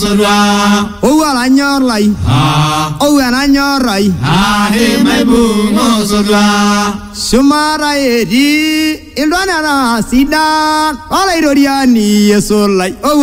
Owa la nyorlai. Owa na nyorai. He mai bungo sodwa. Shumara edi. Indwana na sida. Ola idoriani yesolai.